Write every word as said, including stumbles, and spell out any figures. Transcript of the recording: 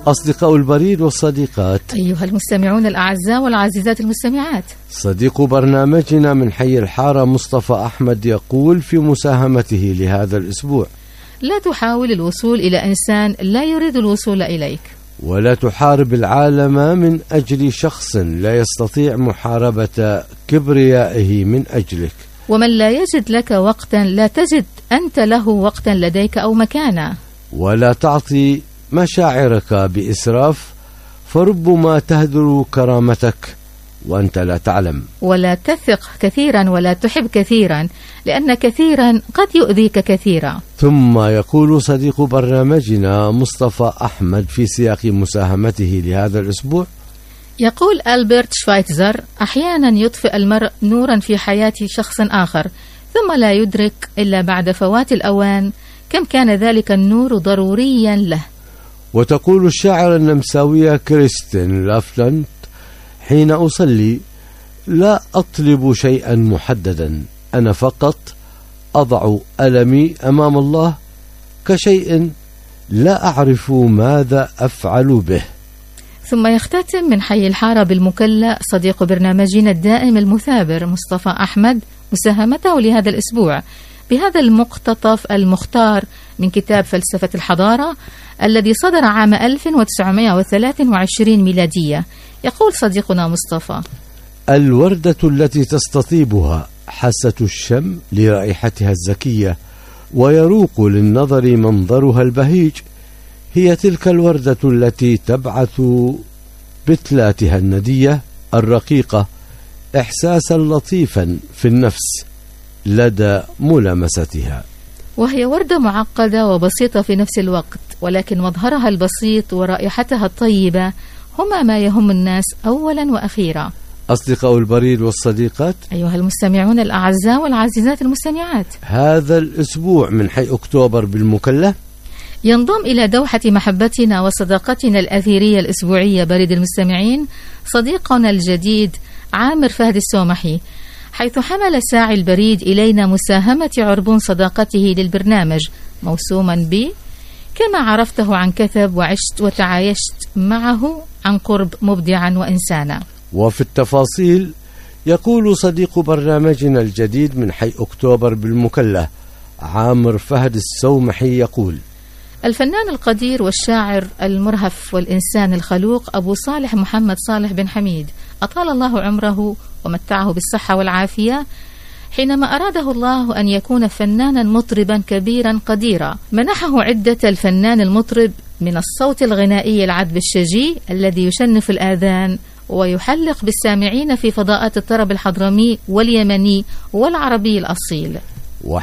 أصدقاء البريد والصديقات، أيها المستمعون الأعزاء والعزيزات المستمعات، صديق برنامجنا من حي الحارة مصطفى أحمد يقول في مساهمته لهذا الأسبوع: لا تحاول الوصول إلى إنسان لا يريد الوصول إليك، ولا تحارب العالم من أجل شخص لا يستطيع محاربة كبريائه من أجلك، ومن لا يجد لك وقتا لا تجد أنت له وقتا لديك أو مكانا، ولا تعطي مشاعرك بإسراف فربما تهدر كرامتك وأنت لا تعلم، ولا تثق كثيرا ولا تحب كثيرا لأن كثيرا قد يؤذيك كثيرا. ثم يقول صديق برنامجنا مصطفى أحمد في سياق مساهمته لهذا الأسبوع، يقول ألبرت شفايتزر: أحيانا يطفئ المرء نورا في حياة شخص آخر ثم لا يدرك إلا بعد فوات الأوان كم كان ذلك النور ضروريا له. وتقول الشاعرة النمساوية كريستين لافلانت: حين أصلي لا أطلب شيئا محددا، أنا فقط أضع ألمي أمام الله كشيء لا أعرف ماذا أفعل به. ثم يختتم من حي الحارة بالمكلا صديق برنامجنا الدائم المثابر مصطفى أحمد مساهمته لهذا الأسبوع بهذا المقتطف المختار من كتاب فلسفة الحضارة الذي صدر عام ألف وتسعمائة وثلاثة وعشرين ميلادية. يقول صديقنا مصطفى: الوردة التي تستطيبها حاسة الشم لرائحتها الزكية ويروق للنظر منظرها البهيج هي تلك الوردة التي تبعث بتلاتها الندية الرقيقة إحساسا لطيفا في النفس لدى ملامستها، وهي وردة معقدة وبسيطة في نفس الوقت، ولكن مظهرها البسيط ورائحتها الطيبة هما ما يهم الناس أولا وأخيرا. أصدقاء البريد والصديقات، أيها المستمعون الأعزاء والعزيزات المستمعات، هذا الأسبوع من حي أكتوبر بالمكلا ينضم إلى دوحة محبتنا وصداقتنا الأثيرية الأسبوعية بريد المستمعين صديقنا الجديد عامر فهد السومحي، حيث حمل ساعي البريد إلينا مساهمة عربون صداقته للبرنامج موسوما ب كما عرفته عن كثب وعشت وتعايشت معه عن قرب مبدعا وإنسانا. وفي التفاصيل يقول صديق برنامجنا الجديد من حي أكتوبر بالمكلا عامر فهد السومحي يقول: الفنان القدير والشاعر المرهف والإنسان الخلوق أبو صالح محمد صالح بن حميد أطال الله عمره ومتعه بالصحة والعافية، حينما أراده الله أن يكون فنانا مطربا كبيرا قديرا منحه عدة الفنان المطرب من الصوت الغنائي العذب الشجي الذي يشنف الآذان ويحلق بالسامعين في فضاءات الطرب الحضرمي واليمني والعربي الأصيل.